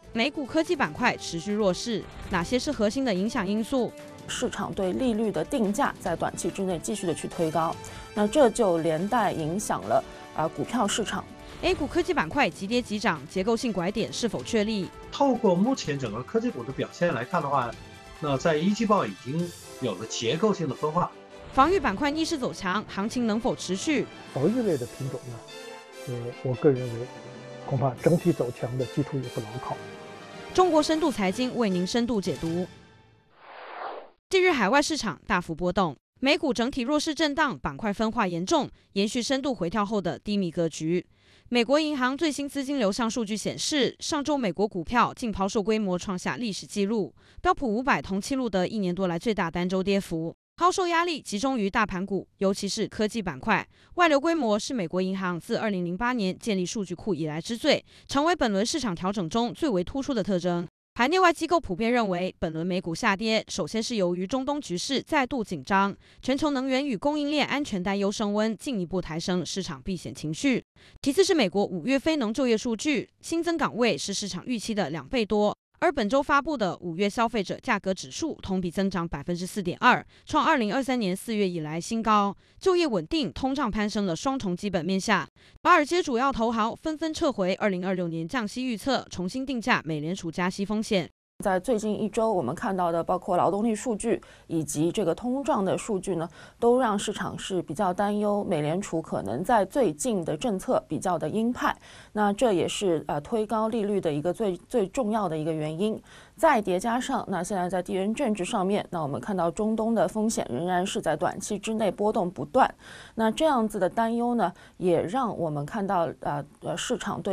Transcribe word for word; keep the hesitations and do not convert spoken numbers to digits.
美股科技板块持续弱势，哪些是核心的影响因素？ 市场对利率的定价在短期之内继续的去推高，那这就连带影响了啊、呃、股票市场。 A 股科技板块急跌急涨，结构性拐点是否确立？ 透过目前整个科技股的表现来看的话，那在一季报已经有了结构性的分化。 防御板块逆势走强，行情能否持续？ 防御类的品种呢，呃，我个人认为恐怕整体走强的基础也不牢靠。 中国深度财经为您深度解读。近日海外市场大幅波动，美股整体弱势震荡，板块分化严重，延续深度回调后的低迷格局。美国银行最新资金流向数据显示，上周美国股票净抛售规模创下历史纪录，标普五百同期录得一年多来最大单周跌幅。抛售压力集中于大盘股，尤其是科技板块，外流规模是美国银行自二零零八年建立数据库以来之最，成为本轮市场调整中最为突出的特征。盘内外机构普遍认为，本轮美股下跌，首先是由于中东局势再度紧张，全球能源与供应链安全担忧升温，进一步抬升市场避险情绪。其次是美国五月非农就业数据，新增岗位是市场预期的两倍多。而本周发布的五月消费者价格指数同比增长百分之四点二，创二零二三年四月以来新高。就业稳定，通胀攀升了双重基本面下，华尔街主要投行纷纷撤回二零二六年降息预测，重新定价美联储加息风险。 在最近一周，我们看到的包括劳动力数据以及这个通胀的数据呢，都让市场是比较担忧，美联储可能在最近的政策比较的鹰派，那这也是呃推高利率的一个最最重要的一个原因。再叠加上，那现在在地缘政治上面，那我们看到中东的风险仍然是在短期之内波动不断，那这样子的担忧呢，也让我们看到呃呃市场对